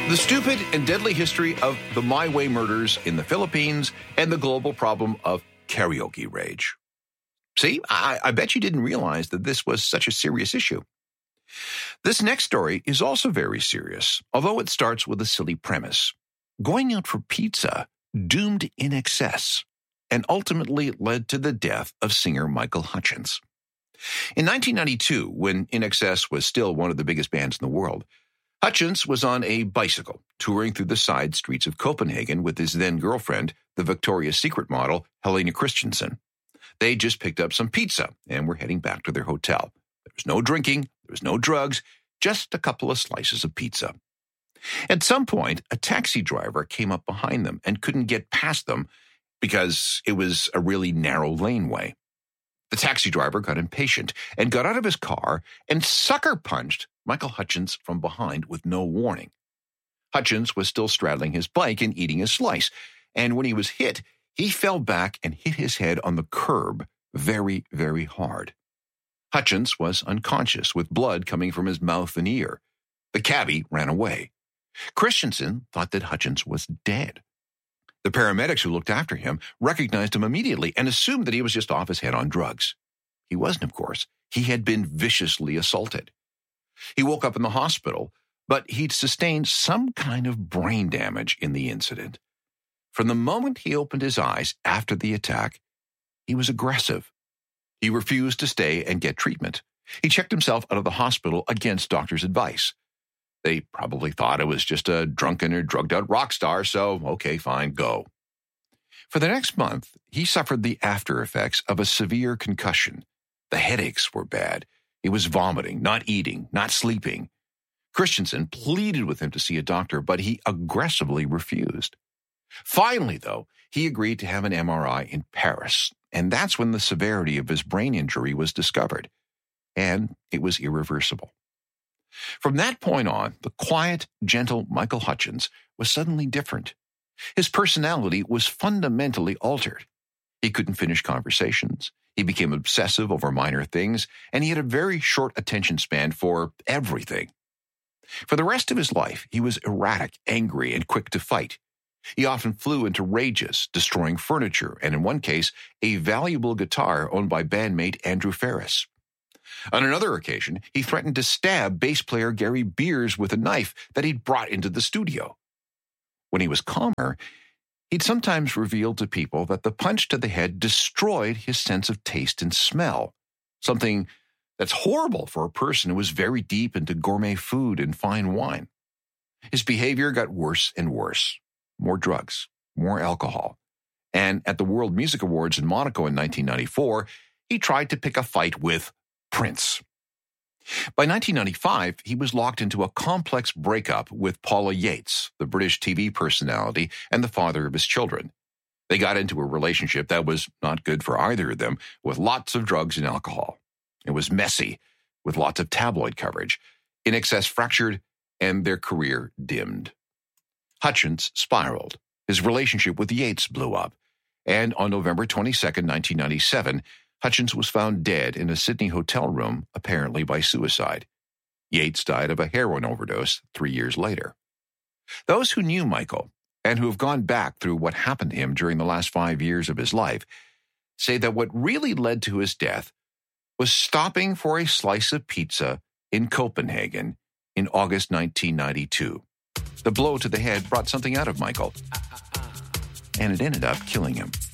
The stupid and deadly history of the My Way murders in the Philippines and the global problem of karaoke rage. See, I bet you didn't realize that this was such a serious issue. This next story is also very serious, although it starts with a silly premise. Going out for pizza doomed INXS and ultimately led to the death of singer Michael Hutchence. In 1992, when INXS was still one of the biggest bands in the world, Hutchence was on a bicycle, touring through the side streets of Copenhagen with his then-girlfriend, the Victoria's Secret model, Helena Christensen. They just picked up some pizza and were heading back to their hotel. There was no drinking, there was no drugs, just a couple of slices of pizza. At some point, a taxi driver came up behind them and couldn't get past them because it was a really narrow laneway. The taxi driver got impatient and got out of his car and sucker-punched Michael Hutchence from behind with no warning. Hutchence was still straddling his bike and eating a slice, and when he was hit, he fell back and hit his head on the curb very, very hard. Hutchence was unconscious, with blood coming from his mouth and ear. The cabbie ran away. Christensen thought that Hutchence was dead. The paramedics who looked after him recognized him immediately and assumed that he was just off his head on drugs. He wasn't, of course. He had been viciously assaulted. He woke up in the hospital, but he'd sustained some kind of brain damage in the incident. From the moment he opened his eyes after the attack, he was aggressive. He refused to stay and get treatment. He checked himself out of the hospital against doctors' advice. They probably thought it was just a drunken or drugged-out rock star, so okay, fine, go. For the next month, he suffered the after effects of a severe concussion. The headaches were bad. He was vomiting, not eating, not sleeping. Christensen pleaded with him to see a doctor, but he aggressively refused. Finally, though, he agreed to have an MRI in Paris, and that's when the severity of his brain injury was discovered, and it was irreversible. From that point on, the quiet, gentle Michael Hutchence was suddenly different. His personality was fundamentally altered. He couldn't finish conversations. He became obsessive over minor things, and he had a very short attention span for everything. For the rest of his life, he was erratic, angry, and quick to fight. He often flew into rages, destroying furniture, and in one case, a valuable guitar owned by bandmate Andrew Ferris. On another occasion, he threatened to stab bass player Gary Beers with a knife that he'd brought into the studio. When he was calmer, he'd sometimes reveal to people that the punch to the head destroyed his sense of taste and smell, something that's horrible for a person who was very deep into gourmet food and fine wine. His behavior got worse and worse. More drugs, more alcohol. And at the World Music Awards in Monaco in 1994, he tried to pick a fight with Prince. By 1995, he was locked into a complex breakup with Paula Yates, the British TV personality and the father of his children. They got into a relationship that was not good for either of them, with lots of drugs and alcohol. It was messy, with lots of tabloid coverage. INXS fractured, and their career dimmed. Hutchence spiraled. His relationship with Yates blew up. And on November 22, 1997, Hutchence was found dead in a Sydney hotel room, apparently by suicide. Yates died of a heroin overdose 3 years later. Those who knew Michael, and who have gone back through what happened to him during the last 5 years of his life, say that what really led to his death was stopping for a slice of pizza in Copenhagen in August 1992. The blow to the head brought something out of Michael, and it ended up killing him.